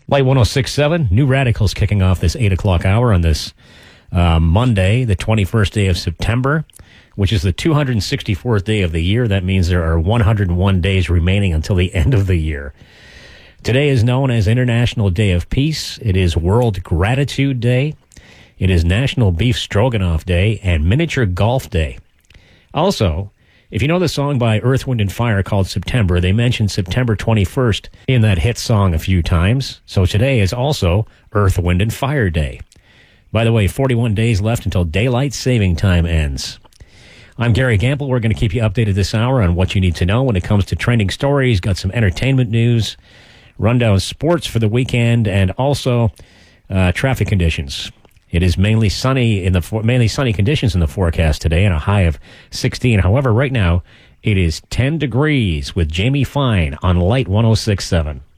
Light 106.7, New Radicals kicking off this 8 o'clock hour on this Monday, the 21st day of September, which is the 264th day of the year. That means there are 101 days remaining until the end of the year. Today is known as International Day of Peace. It is World Gratitude Day. It is National Beef Stroganoff Day and Miniature Golf Day. Also, if you know the song by Earth, Wind & Fire called September, they mentioned September 21st in that hit song a few times. So today is also Earth, Wind & Fire Day. By the way, 41 days left until daylight saving time ends. I'm Gary Gamble. We're going to keep you updated this hour on what you need to know when it comes to trending stories, got some entertainment news, rundown sports for the weekend, and also traffic conditions. It is mainly sunny conditions in the forecast today and a high of 16. However, right now it is 10 degrees with Jamie Fine on Light 106.7.